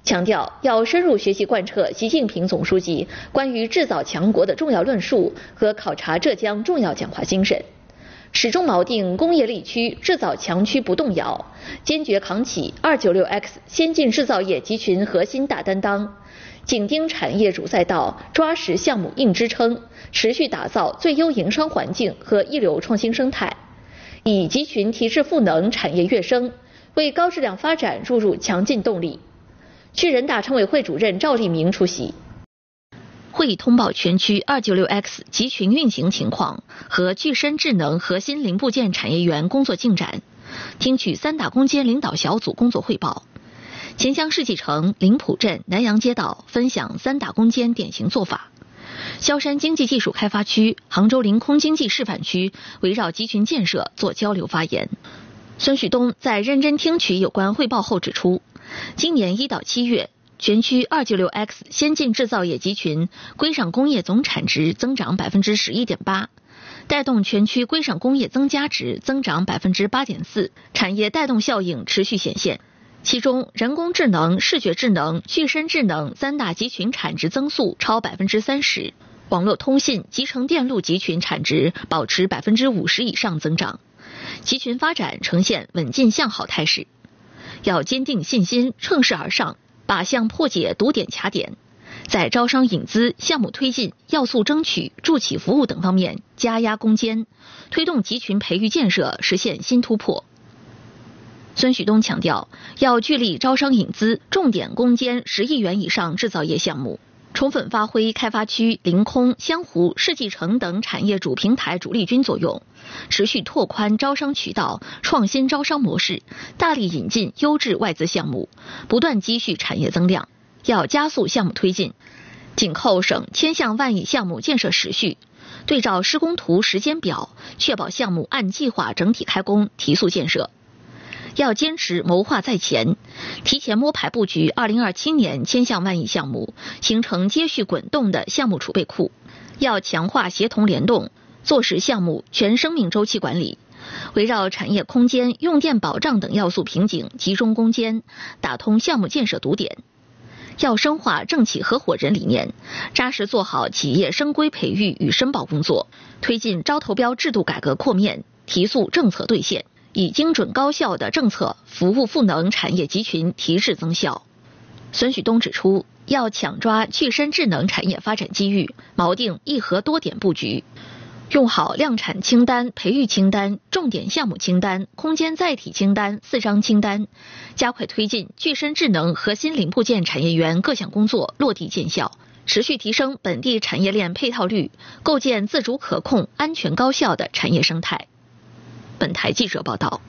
强调要深入学习贯彻习近平总书记关于制造强国的重要论述和考察浙江重要讲话精神，始终锚定工业力区、制造强区不动摇，坚决扛起296X 先进制造业集群核心大担当，紧盯产业主赛道，抓实项目硬支撑，持续打造最优营商环境和一流创新生态，以集群提质赋能产业跃升，为高质量发展注入强劲动力。区人大常委会主任赵立明出席会议，通报全区296X 集群运行情况和具身智能核心零部件产业园工作进展，听取3大攻坚领导小组工作汇报。钱江世纪城、临浦镇、南阳街道分享3大攻坚典型做法。萧山经济技术开发区、杭州临空经济示范区围绕集群建设做交流发言。孙旭东在认真听取有关汇报后指出，今年1到7月，全区296X 先进制造业集群规上工业总产值增长11.8%，带动全区规上工业增加值增长8.4%，产业带动效应持续显现。其中，人工智能、视觉智能、具身智能3大集群产值增速超30%，网络通信、集成电路集群产值保持50%以上增长，集群发展呈现稳进向好态势。要坚定信心，乘势而上，靶向破解堵点卡点，在招商引资、项目推进、要素争取、助企服务等方面加压攻坚，推动集群培育建设实现新突破。孙旭东强调，要聚力招商引资，重点攻坚10亿元以上制造业项目，充分发挥开发区、临空、湘湖、世纪城等产业主平台主力军作用，持续拓宽招商渠道，创新招商模式，大力引进优质外资项目，不断积蓄产业增量。要加速项目推进，紧扣省千项万亿项目建设时序，对照施工图时间表，确保项目按计划整体开工，提速建设。要坚持谋划在前，提前摸排布局2027年千项万亿项目，形成接续滚动的项目储备库。要强化协同联动，做实项目全生命周期管理，围绕产业空间、用电保障等要素瓶颈集中攻坚，打通项目建设堵点。要深化政企合伙人理念，扎实做好企业生规培育与申报工作，推进招投标制度改革扩面，提速政策兑现，以精准高效的政策服务赋能产业集群提质增效。孙旭东指出，要抢抓具身智能产业发展机遇，锚定一核多点布局，用好量产清单、培育清单、重点项目清单、空间载体清单4张清单，加快推进具身智能核心零部件产业园各项工作落地见效，持续提升本地产业链配套率，构建自主可控、安全高效的产业生态。本台记者报道。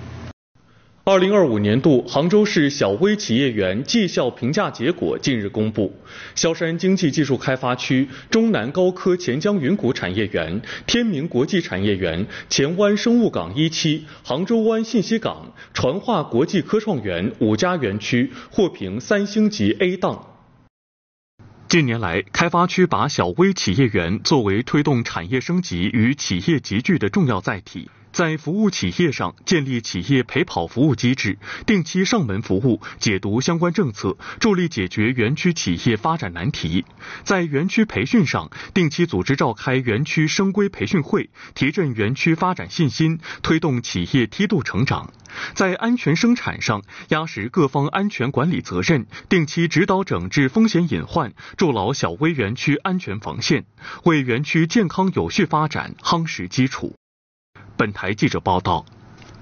2025年度杭州市小微企业园绩效评价结果近日公布，萧山经济技术开发区、中南高科钱江云谷产业园、天明国际产业园、前湾生物港1期、杭州湾信息港、传化国际科创园5家园区获评3星级 A 档。近年来，开发区把小微企业园作为推动产业升级与企业集聚的重要载体，在服务企业上建立企业陪跑服务机制，定期上门服务，解读相关政策，助力解决园区企业发展难题。在园区培训上，定期组织召开园区生规培训会，提振园区发展信心，推动企业梯度成长。在安全生产上，压实各方安全管理责任，定期指导整治风险隐患，筑牢小微园区安全防线，为园区健康有序发展夯实基础。本台记者报道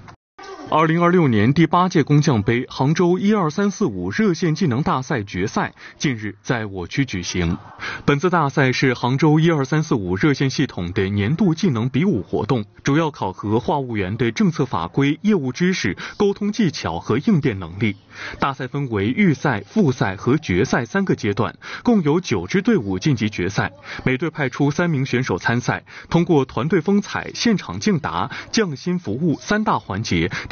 ，2026年第8届工匠杯杭州12345热线技能大赛决赛近日在我区举行。本次大赛是杭州12345热线系统的年度技能比武活动，主要考核话务员的政策法规、业务知识、沟通技巧和应变能力。大赛分为预赛、复赛和决赛3个阶段，共有9支队伍晋级决赛，每队派出3名选手参赛，通过团队风采、现场竞答、匠心服务3大环节展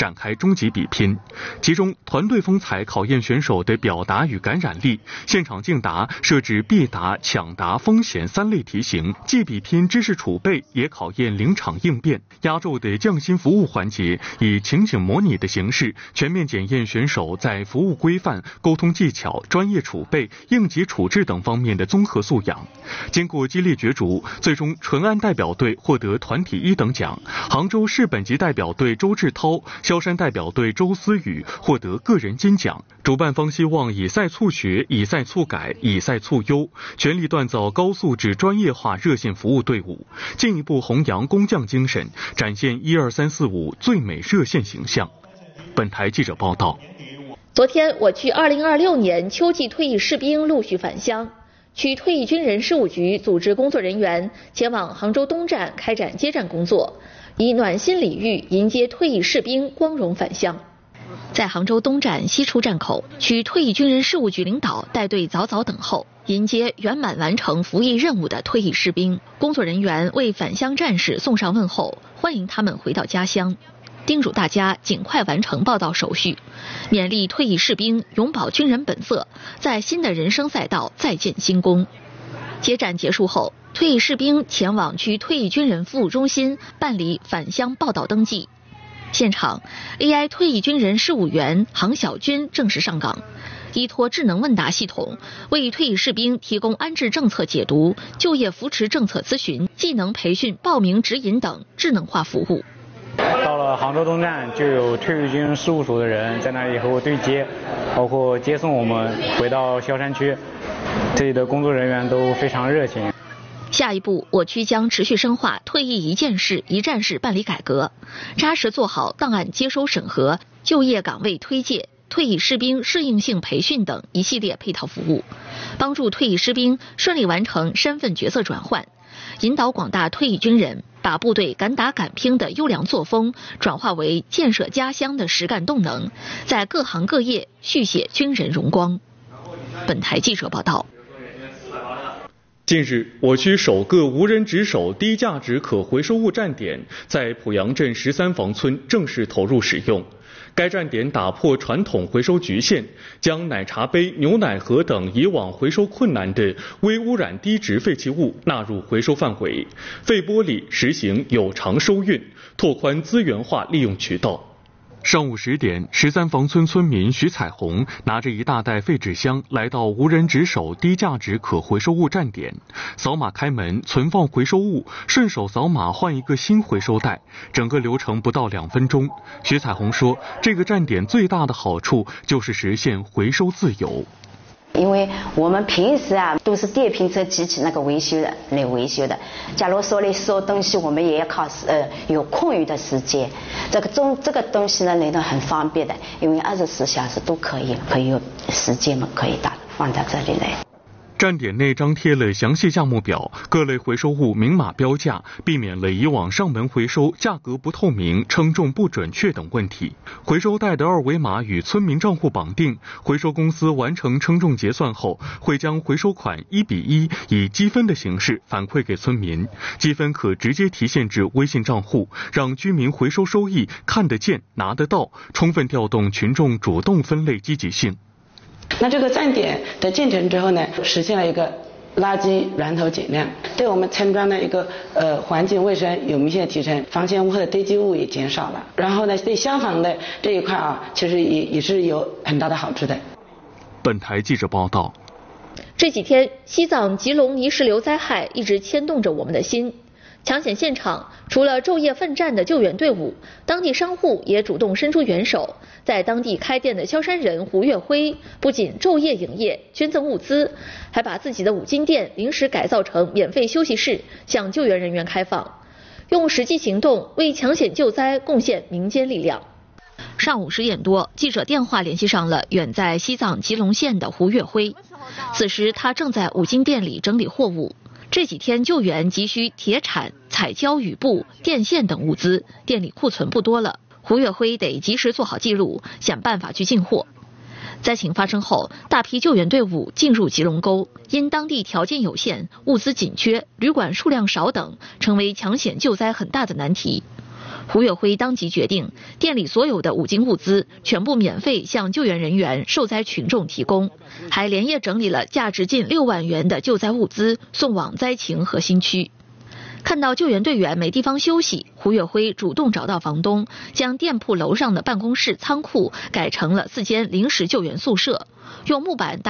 展开终极比拼。其中，团队风采考验选手的表达与感染力，现场竞答设置必答、抢答、风险3类题型，既比拼知识储备，也考验临场应变。压轴的匠心服务环节以情景模拟的形式，全面检验选手在服务规范、沟通技巧、专业储备、应急处置等方面的综合素养。经过激烈角逐，最终淳安代表队获得团体1等奖，杭州市本级代表队周志涛、萧山代表队周思雨获得个人金奖。主办方希望以赛促学、以赛促改、以赛促优，全力锻造高素质专业化热线服务队伍，进一步弘扬工匠精神，展现12345最美热线形象。本台记者报道。 昨天，我区2026年秋季退役士兵陆续返乡，区退役军人事务局组织工作人员前往杭州东站开展接站工作，以暖心礼遇迎接退役士兵光荣返乡。在杭州东站西出站口，区退役军人事务局领导带队早早等候，迎接圆满完成服役任务的退役士兵。工作人员为返乡战士送上问候，欢迎他们回到家乡，叮嘱大家尽快完成报到手续，勉励退役士兵永葆军人本色，在新的人生赛道再建新功。接站结束后，退役士兵前往区退役军人服务中心办理返乡报到登记。现场 AI 退役军人事务员杭小军正式上岗，依托智能问答系统，为退役士兵提供安置政策解读、就业扶持政策咨询、技能培训、报名指引等智能化服务。 到了杭州东站，就有退役军事务所的人在那里和我对接，包括接送我们回到萧山区，这里的工作人员都非常热情。 下一步，我区将持续深化退役一件事、一站式办理改革，扎实做好档案接收审核、就业岗位推介、退役士兵适应性培训等一系列配套服务，帮助退役士兵顺利完成身份角色转换，引导广大退役军人把部队敢打敢拼的优良作风转化为建设家乡的实干动能，在各行各业续写军人荣光。本台记者报道。 近日，我区首个无人值守低价值可回收物站点在濮阳镇13房村正式投入使用。该站点打破传统回收局限，将奶茶杯、牛奶盒等以往回收困难的微污染低值废弃物纳入回收范围，废玻璃实行有偿收运，拓宽资源化利用渠道。上午10点，13房村村民徐彩虹拿着一大袋废纸箱来到无人值守低价值可回收物站点，扫码开门存放回收物，顺手扫码换一个新回收袋，整个流程不到2分钟。徐彩虹说，这个站点最大的好处就是实现回收自由。 因为我们平时都是电瓶车机器那个维修的来维修的，假如说收东西我们也要靠有空余的时间，这个东西呢来的很方便的，因为24小时都可以有时间嘛，可以放到这里来。 站点内张贴了详细价目表，各类回收物明码标价，避免了以往上门回收价格不透明、称重不准确等问题。回收袋的2维码与村民账户绑定，回收公司完成称重结算后，会将回收款1:1以积分的形式反馈给村民，积分可直接提现至微信账户，让居民回收收益看得见、拿得到，充分调动群众主动分类积极性。 那这个站点的建成之后呢，实现了一个垃圾源头减量，对我们村庄的一个环境卫生有明显的提升，房间屋后的堆积物也减少了。然后呢，对消防的这一块其实也是有很大的好处的。 本台记者报道。 这几天，西藏吉隆泥石流灾害一直牵动着我们的心。抢险现场除了昼夜奋战的救援队伍，当地商户也主动伸出援手。在当地开店的萧山人胡月辉不仅昼夜营业捐赠物资，还把自己的5金店临时改造成免费休息室，向救援人员开放，用实际行动为抢险救灾贡献民间力量。上午10点多，记者电话联系上了远在西藏吉隆县的胡月辉，此时他正在5金店里整理货物。这几天救援急需铁铲、彩胶雨布、电线等物资，店里库存不多了。胡月辉得及时做好记录，想办法去进货。灾情发生后，大批救援队伍进入吉隆沟，因当地条件有限、物资紧缺、旅馆数量少等，成为抢险救灾很大的难题。 胡跃辉当即决定，店里所有的5金物资全部免费向救援人员、受灾群众提供，还连夜整理了价值近6万元的救灾物资送往灾情核心区。看到救援队员没地方休息，胡跃辉主动找到房东，将店铺楼上的办公室仓库改成了4间临时救援宿舍，用木板